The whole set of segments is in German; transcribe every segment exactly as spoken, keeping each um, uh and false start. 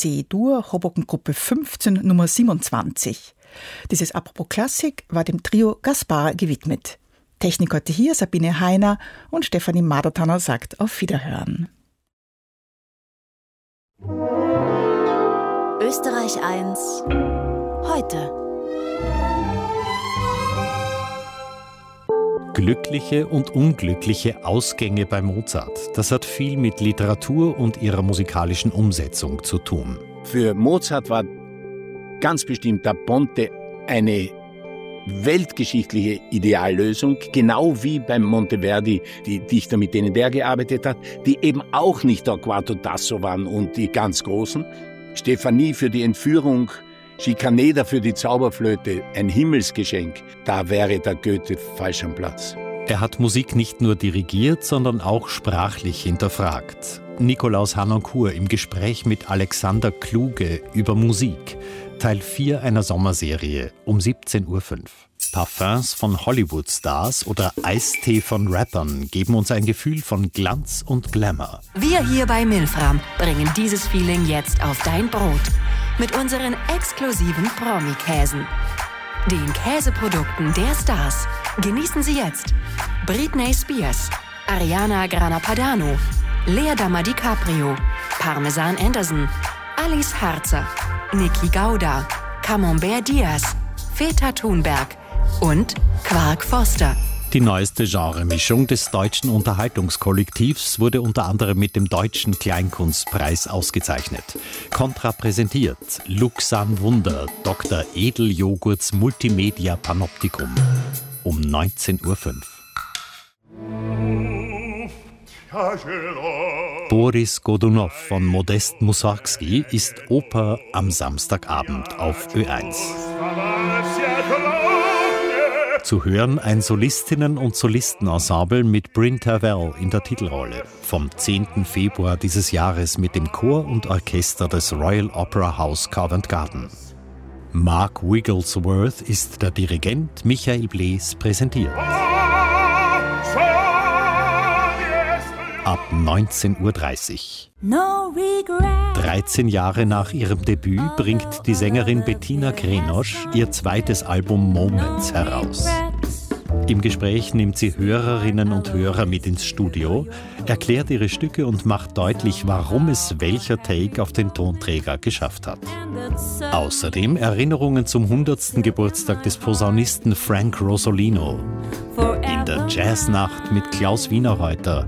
C-Dur, Hobogengruppe fünfzehn, Nummer siebenundzwanzig. Dieses Apropos Klassik war dem Trio Gaspar gewidmet. Technik heute hier Sabine Heiner und Stefanie Madertanner sagt auf Wiederhören. Österreich eins heute. Glückliche und unglückliche Ausgänge bei Mozart. Das hat viel mit Literatur und ihrer musikalischen Umsetzung zu tun. Für Mozart war ganz bestimmt der Ponte eine weltgeschichtliche Ideallösung, genau wie beim Monteverdi die Dichter, mit denen der gearbeitet hat, die eben auch nicht der Quarto Tasso waren und die ganz Großen. Stefanie für die Entführung, Schikaneder für die Zauberflöte, ein Himmelsgeschenk. Da wäre der Goethe falsch am Platz. Er hat Musik nicht nur dirigiert, sondern auch sprachlich hinterfragt. Nikolaus Harnoncourt im Gespräch mit Alexander Kluge über Musik. Teil vier einer Sommerserie um siebzehn Uhr fünf. Parfums von Hollywood-Stars oder Eistee von Rappern geben uns ein Gefühl von Glanz und Glamour. Wir hier bei Milfram bringen dieses Feeling jetzt auf dein Brot. Mit unseren exklusiven Promi-Käsen. Den Käseprodukten der Stars. Genießen Sie jetzt Britney Spears, Ariana Grana Padano, Lea Dama DiCaprio, Parmesan Anderson, Alice Harzer, Niki Gauda, Camembert Diaz, Feta Thunberg und Quark Foster. Die neueste Genremischung des deutschen Unterhaltungskollektivs wurde unter anderem mit dem Deutschen Kleinkunstpreis ausgezeichnet. Kontrapräsentiert Luxan Wunder, Doktor Edeljoghurts Multimedia Panoptikum um neunzehn Uhr fünf. Boris Godunow von Modest Mussorgsky ist Oper am Samstagabend auf Ö eins. Zu hören ein Solistinnen- und Solistenensemble mit Bryn Tervel in der Titelrolle. Vom zehnten Februar dieses Jahres mit dem Chor und Orchester des Royal Opera House Covent Garden. Mark Wigglesworth ist der Dirigent, Michael Blees präsentiert. Ab neunzehn Uhr dreißig. dreizehn Jahre nach ihrem Debüt bringt die Sängerin Bettina Krenosch ihr zweites Album Moments heraus. Im Gespräch nimmt sie Hörerinnen und Hörer mit ins Studio, erklärt ihre Stücke und macht deutlich, warum es welcher Take auf den Tonträger geschafft hat. Außerdem Erinnerungen zum hundertsten Geburtstag des Posaunisten Frank Rosolino. In der Jazznacht mit Klaus Wienerreuter.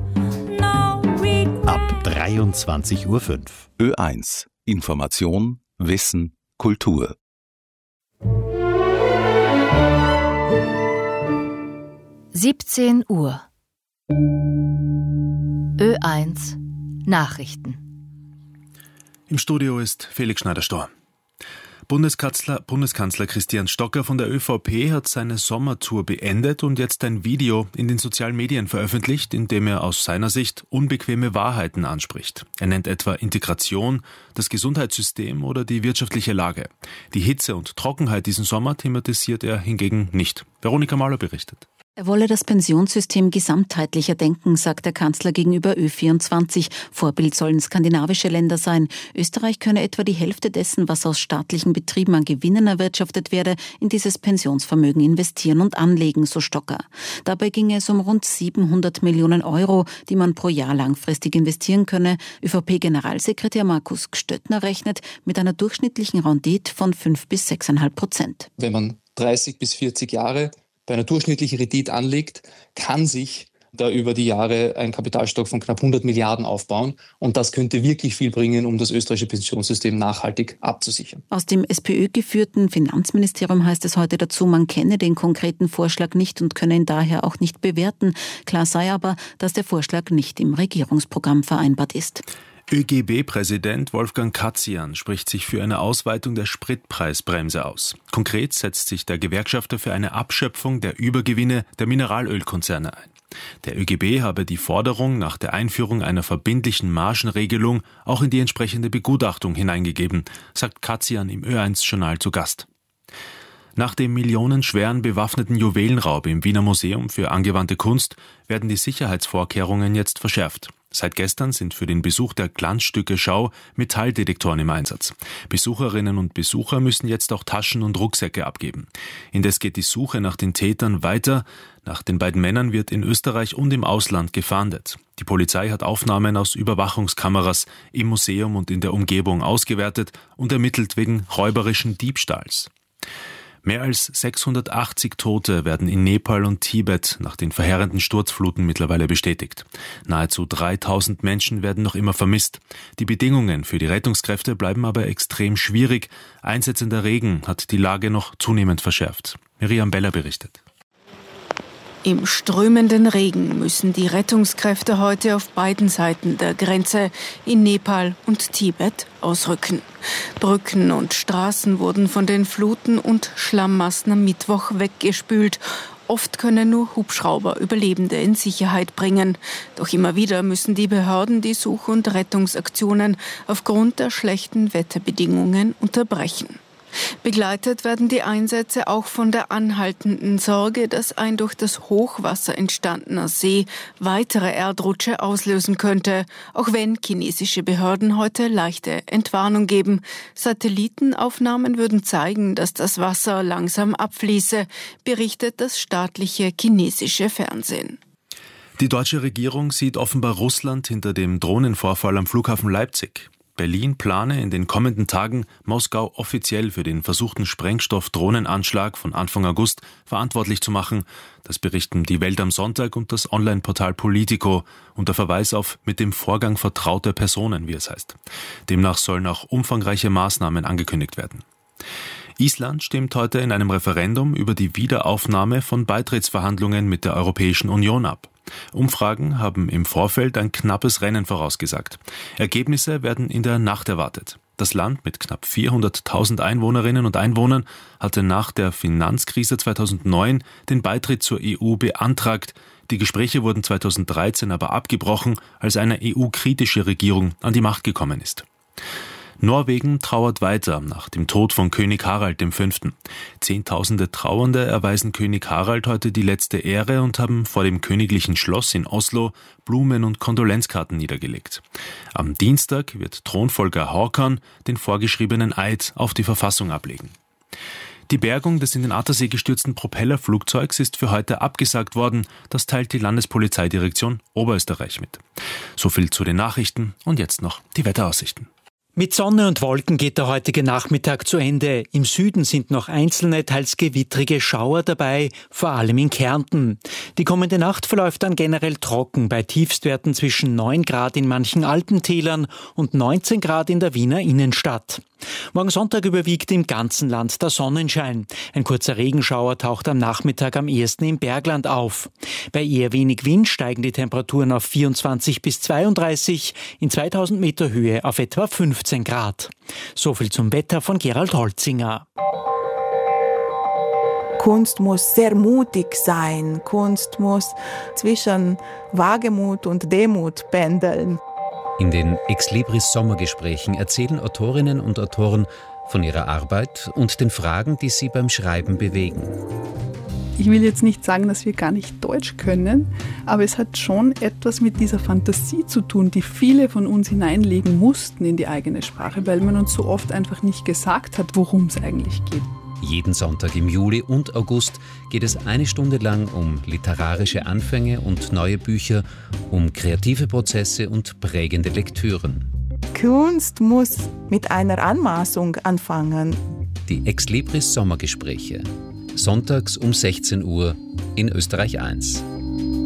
Ab dreiundzwanzig Uhr fünf. Ö eins. Information, Wissen, Kultur. siebzehn Uhr. Ö eins Nachrichten. Im Studio ist Felix Schneider-Storr. Bundeskanzler, Bundeskanzler Christian Stocker von der ÖVP hat seine Sommertour beendet und jetzt ein Video in den sozialen Medien veröffentlicht, in dem er aus seiner Sicht unbequeme Wahrheiten anspricht. Er nennt etwa Integration, das Gesundheitssystem oder die wirtschaftliche Lage. Die Hitze und Trockenheit diesen Sommer thematisiert er hingegen nicht. Veronika Mahler berichtet. Er wolle das Pensionssystem gesamtheitlicher denken, sagt der Kanzler gegenüber Ö vierundzwanzig. Vorbild sollen skandinavische Länder sein. Österreich könne etwa die Hälfte dessen, was aus staatlichen Betrieben an Gewinnen erwirtschaftet werde, in dieses Pensionsvermögen investieren und anlegen, so Stocker. Dabei ginge es um rund siebenhundert Millionen Euro, die man pro Jahr langfristig investieren könne. ÖVP-Generalsekretär Markus Gstöttner rechnet mit einer durchschnittlichen Rendite von fünf bis sechs Komma fünf Prozent. Wenn man dreißig bis vierzig Jahre bei einer durchschnittlichen Rendite anlegt, kann sich da über die Jahre ein Kapitalstock von knapp hundert Milliarden aufbauen. Und das könnte wirklich viel bringen, um das österreichische Pensionssystem nachhaltig abzusichern. Aus dem SPÖ-geführten Finanzministerium heißt es heute dazu, man kenne den konkreten Vorschlag nicht und könne ihn daher auch nicht bewerten. Klar sei aber, dass der Vorschlag nicht im Regierungsprogramm vereinbart ist. ÖGB-Präsident Wolfgang Katzian spricht sich für eine Ausweitung der Spritpreisbremse aus. Konkret setzt sich der Gewerkschafter für eine Abschöpfung der Übergewinne der Mineralölkonzerne ein. Der ÖGB habe die Forderung nach der Einführung einer verbindlichen Margenregelung auch in die entsprechende Begutachtung hineingegeben, sagt Katzian im Ö eins Journal zu Gast. Nach dem millionenschweren bewaffneten Juwelenraub im Wiener Museum für angewandte Kunst werden die Sicherheitsvorkehrungen jetzt verschärft. Seit gestern sind für den Besuch der Glanzstücke-Schau Metalldetektoren im Einsatz. Besucherinnen und Besucher müssen jetzt auch Taschen und Rucksäcke abgeben. Indes geht die Suche nach den Tätern weiter. Nach den beiden Männern wird in Österreich und im Ausland gefahndet. Die Polizei hat Aufnahmen aus Überwachungskameras im Museum und in der Umgebung ausgewertet und ermittelt wegen räuberischen Diebstahls. Mehr als sechshundertachtzig Tote werden in Nepal und Tibet nach den verheerenden Sturzfluten mittlerweile bestätigt. Nahezu dreitausend Menschen werden noch immer vermisst. Die Bedingungen für die Rettungskräfte bleiben aber extrem schwierig. Einsetzender Regen hat die Lage noch zunehmend verschärft. Miriam Beller berichtet. Im strömenden Regen müssen die Rettungskräfte heute auf beiden Seiten der Grenze in Nepal und Tibet ausrücken. Brücken und Straßen wurden von den Fluten und Schlammmassen am Mittwoch weggespült. Oft können nur Hubschrauber Überlebende in Sicherheit bringen. Doch immer wieder müssen die Behörden die Such- und Rettungsaktionen aufgrund der schlechten Wetterbedingungen unterbrechen. Begleitet werden die Einsätze auch von der anhaltenden Sorge, dass ein durch das Hochwasser entstandener See weitere Erdrutsche auslösen könnte, auch wenn chinesische Behörden heute leichte Entwarnung geben. Satellitenaufnahmen würden zeigen, dass das Wasser langsam abfließe, berichtet das staatliche chinesische Fernsehen. Die deutsche Regierung sieht offenbar Russland hinter dem Drohnenvorfall am Flughafen Leipzig. Berlin plane in den kommenden Tagen, Moskau offiziell für den versuchten Sprengstoff-Drohnenanschlag von Anfang August verantwortlich zu machen. Das berichten die Welt am Sonntag und das Online-Portal Politico unter Verweis auf mit dem Vorgang vertraute Personen, wie es heißt. Demnach sollen auch umfangreiche Maßnahmen angekündigt werden. Island stimmt heute in einem Referendum über die Wiederaufnahme von Beitrittsverhandlungen mit der Europäischen Union ab. Umfragen haben im Vorfeld ein knappes Rennen vorausgesagt. Ergebnisse werden in der Nacht erwartet. Das Land mit knapp vierhunderttausend Einwohnerinnen und Einwohnern hatte nach der Finanzkrise zweitausendneun den Beitritt zur E U beantragt. Die Gespräche wurden zweitausenddreizehn aber abgebrochen, als eine E U-kritische Regierung an die Macht gekommen ist. Norwegen trauert weiter nach dem Tod von König Harald der Fünfte. Zehntausende Trauernde erweisen König Harald heute die letzte Ehre und haben vor dem königlichen Schloss in Oslo Blumen und Kondolenzkarten niedergelegt. Am Dienstag wird Thronfolger Håkon den vorgeschriebenen Eid auf die Verfassung ablegen. Die Bergung des in den Attersee gestürzten Propellerflugzeugs ist für heute abgesagt worden. Das teilt die Landespolizeidirektion Oberösterreich mit. So viel zu den Nachrichten und jetzt noch die Wetteraussichten. Mit Sonne und Wolken geht der heutige Nachmittag zu Ende. Im Süden sind noch einzelne, teils gewittrige Schauer dabei, vor allem in Kärnten. Die kommende Nacht verläuft dann generell trocken, bei Tiefstwerten zwischen neun Grad in manchen Alpentälern und neunzehn Grad in der Wiener Innenstadt. Morgen Sonntag überwiegt im ganzen Land der Sonnenschein. Ein kurzer Regenschauer taucht am Nachmittag am ehesten im Bergland auf. Bei eher wenig Wind steigen die Temperaturen auf vierundzwanzig bis zweiunddreißig, in zweitausend Meter Höhe auf etwa fünfzehn Grad. So viel zum Wetter von Gerald Holzinger. Kunst muss sehr mutig sein. Kunst muss zwischen Wagemut und Demut pendeln. In den Exlibris-Sommergesprächen erzählen Autorinnen und Autoren von ihrer Arbeit und den Fragen, die sie beim Schreiben bewegen. Ich will jetzt nicht sagen, dass wir gar nicht Deutsch können, aber es hat schon etwas mit dieser Fantasie zu tun, die viele von uns hineinlegen mussten in die eigene Sprache, weil man uns so oft einfach nicht gesagt hat, worum es eigentlich geht. Jeden Sonntag im Juli und August geht es eine Stunde lang um literarische Anfänge und neue Bücher, um kreative Prozesse und prägende Lektüren. Kunst muss mit einer Anmaßung anfangen. Die Exlibris Sommergespräche. Sonntags um sechzehn Uhr in Österreich eins.